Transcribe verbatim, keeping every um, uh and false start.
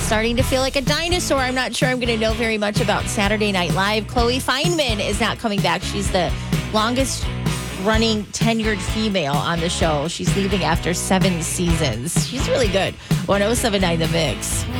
starting to feel like a dinosaur. I'm not sure I'm going to know very much about Saturday Night Live. Chloe Fineman is not coming back. She's the longest running tenured female on the show. She's leaving after seven seasons. She's really good. one oh seven point nine The Mix.